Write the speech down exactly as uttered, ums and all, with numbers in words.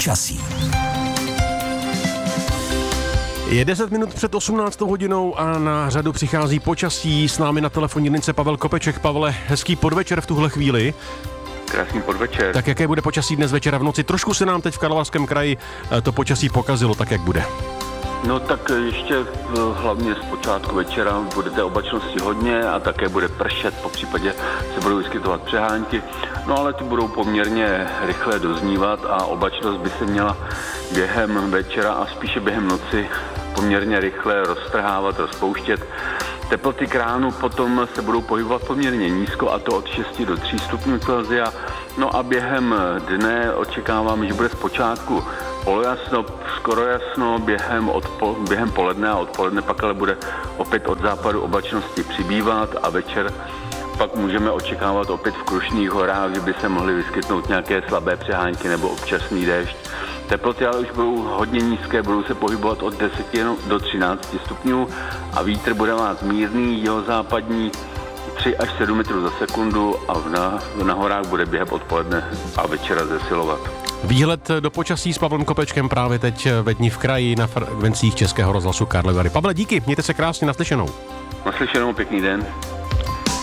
počasí. Je deset minut před osmnáctou hodinou a na řadu přichází počasí. S námi na telefonní lince Pavel Kopeček. Pavle, hezký podvečer v tuhle chvíli. Krásný podvečer. Tak jaké bude počasí dnes večera v noci? Trošku se nám teď v Karlovarském kraji to počasí pokazilo, tak jak bude? No tak ještě hlavně z počátku večera bude té oblačnosti hodně a také bude pršet, po případě se budou vyskytovat přehánky, no ale ty budou poměrně rychle doznívat a oblačnost by se měla během večera a spíše během noci poměrně rychle roztrhávat, rozpouštět. Teploty k ránu potom se budou pohybovat poměrně nízko, a to od šesti do tří stupňů Celsia. No a během dne očekávám, že bude zpočátku polojasno, skoro jasno, během, odpo, během poledne a odpoledne pak ale bude opět od západu oblačnosti přibývat a večer pak můžeme očekávat opět v Krušných horách, že by se mohly vyskytnout nějaké slabé přehánky nebo občasný déšť. Teploty ale už budou hodně nízké, budou se pohybovat od deseti do třinácti stupňů a vítr bude mít mírný jihozápadní tři až sedm metrů za sekundu a na, na horách bude během odpoledne a večera zesilovat. Výhled do počasí s Pavlem Kopečkem právě teď ve dní v kraji na frekvencích Českého rozhlasu Karlovy Vary. Pavle, díky, mějte se krásně, naslyšenou. Naslyšenou, pěkný den.